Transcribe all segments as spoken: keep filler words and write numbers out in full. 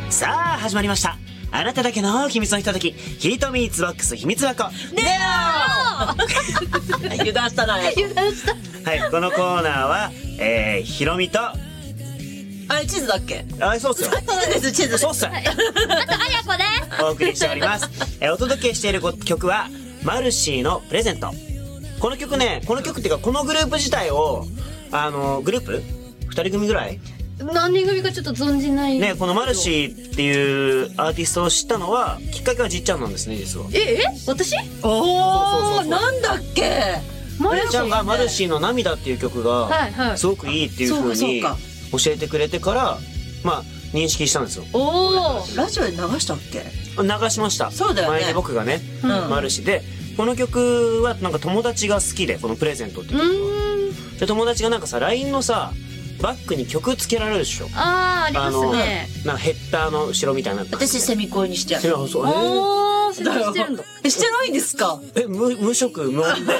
さあ始まりました。あなただけの秘密のひととき、ヒートミーツボックス秘密箱ネオ油断したな。 油断した。 はい、このコーナーは、えー、ひろみと、 あれ地図だっけ？ あ、そうっすよ。 地図です、地図です。 そうっす。 あと、あやこです。 お送りしております。えー、お届けしている曲は、マルシーのプレゼント。この曲ね、この曲っていうか、このグループ自体を、あの、グループ二人組ぐらい何人組かちょっと存じない。 ね、このマルシーっていうアーティストを知ったのは、きっかけはじっちゃんなんですね、実は。 え、え私おー、なんだっけ？ マルじっちゃんがマルシーの涙っていう曲はいはが、 いすごくいいっていう風にそうか教えてくれてから、まあ、認識したんですよ。 おー。 ラジオで流したっけ？ 流しました。 そうだよね前に僕がね、 うんマルシーで、この曲はなんか友達が好きで、このプレゼントっていうう曲は。 ーん。 で、友達がなんかさ、ライン のさ、バックに曲つけられるでしょ。 あー、ありますね。 なんかヘッダーの後ろみたいな感じで。 私セミ恋にしてやる。 いやそうえーおー、それしてるんだ。 え、してないんですか？ え、無、無色無音で。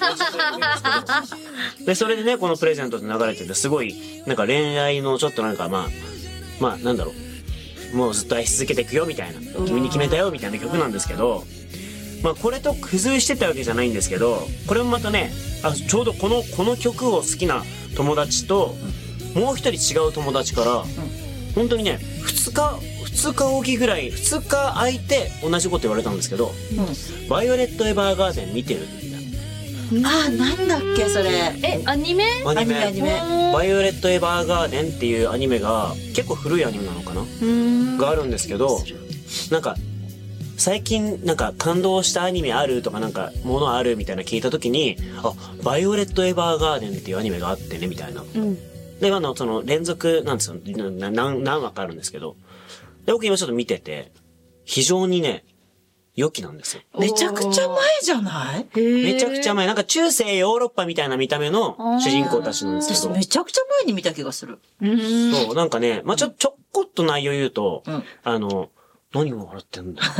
で、それでね、このプレゼントって流れてて、すごい、なんか恋愛のちょっとなんかまあ、まあなんだろう。もうずっと愛し続けていくよみたいな。君に決めたよみたいな曲なんですけど、まあこれと付随してたわけじゃないんですけど、これもまたね、あ、ちょうどこの、この曲を好きな友達と、もう一人違う友達から、本当にね、二日、二日おきぐらい、二日空いて同じこと言われたんですけど、バイオレット・エヴァーガーデン見てるみたいな。 あー、なんだっけそれ。 え、アニメアニメ、 アニメアニメバイオレット・エヴァーガーデンっていうアニメが、結構古いアニメなのかなうーん。 があるんですけど、なんか、最近なんか感動したアニメあるとかなんかものあるみたいな聞いた時に、あ、バイオレット・エヴァーガーデンっていうアニメがあってねみたいな。 うん。 で、あの、その連続なんですよ。な何、何話かあるんですけど。で、僕今ちょっと見てて、非常にね、良きなんですよ。 めちゃくちゃ前じゃない？ めちゃくちゃ前。 前、なんか中世ヨーロッパみたいな見た目の主人公たちなんですけど。 私めちゃくちゃ前に見た気がする。 うーん。 そう、なんかね、まあ、ちょ、ちょっこっと内容言うと、 うんあの、何を笑ってんだよ。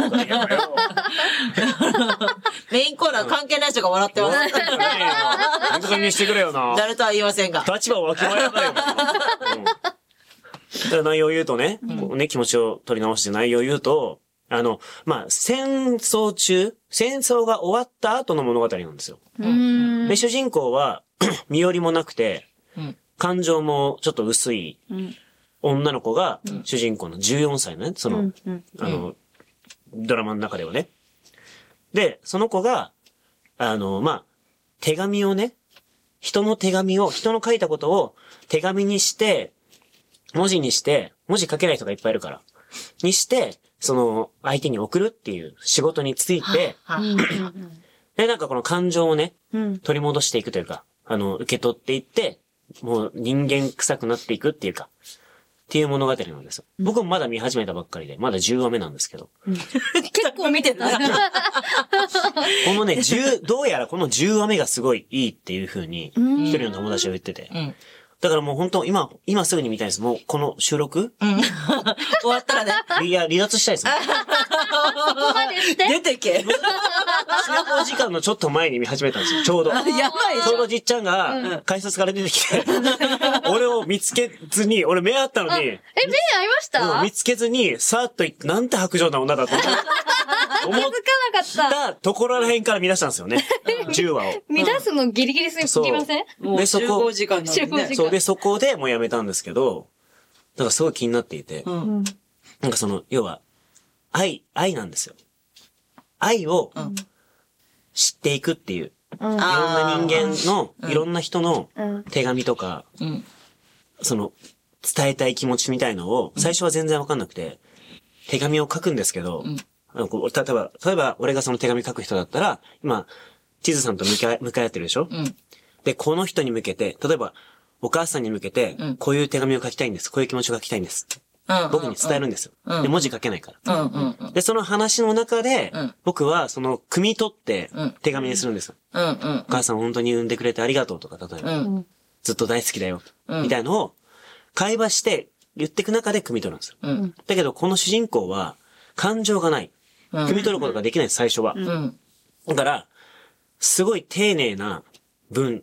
メインコーナー関係ない人が笑ってます。 本当にしてくれよな。 誰とは言いませんが。 立場をわきまえながらよ。うんだから内容を言うとね、こうね、気持ちを取り直して内容を言うと、あの、まあ、戦争中、戦争が終わった後の物語なんですよ。 うーん。 で、主人公は、身寄りもなくて、 うん感情もちょっと薄いうん。 女の子が、主人公のじゅうよんさいのね、その、 うんうんあの、ドラマの中ではね。で、その子が、あの、まあ、手紙をね、人の手紙を、人の書いたことを手紙にして、文字にして、文字書けない人がいっぱいいるから、にして、その、相手に送るっていう仕事について、 はうん。 で、なんかこの感情をね、 うん。 取り戻していくというか、あの、受け取っていって、もう人間臭くなっていくっていうか、っていう物語なんですよ。僕もまだ見始めたばっかりで、まだじゅうわめなんですけど。 結構見てるな。 このね、じゅう、どうやらこのじゅうわめがすごいいいっていう風に、一人の友達が言ってて。 うん。 だからもう本当今、今すぐに見たいです。もうこの収録うん。終わったらね。 いや、離脱したいです。 ここまでして。 出てけ。 集合時間のちょっと前に見始めたんですよ、ちょうど。 やばいちょうどじっちゃんが、改札から出てきて、俺を見つけずに、俺目あったのに、 え、目合いましたうん見つけずに、さーっと行って、なんて白状な女だと思っ気づかなかった。 たところら辺から見出したんですよね。じゅうわを。 乱すのギリギリすぎません？ もうでそこ集合時間なんでね集合時間。 そうで、そこでもうやめたんですけど、だからすごい気になっていて、 うん。 なんかその、要は、愛、愛なんですよ。愛をうん知っていくっていう、 うん。 いろんな人間の、 うんいろんな人のうん。 手紙とか、 うん。 その、伝えたい気持ちみたいのを、最初は全然わかんなくて、手紙を書くんですけど、 んあのこう例えば、例えば俺がその手紙書く人だったら、今、地図さんと向かい、向かい合ってるでしょ、 うん。 で、この人に向けて、例えば、お母さんに向けてうん、 こういう手紙を書きたいんです。こういう気持ちを書きたいんです。 うん。 僕に伝えるんですよ。 うんで、文字書けないから。 うんうんうん。 で、その話の中で、 うん僕はその、汲み取ってうん、 手紙にするんですよ。 うんうんお母さん本当に産んでくれてありがとうとか、例えば、 うん。 ずっと大好きだよ、 うんみたいのを、会話して言っていく中で汲み取るんですよ。 うん。 だけど、この主人公は、感情がない。 うん汲み取ることができない、最初は。 うん。 だから、すごい丁寧な文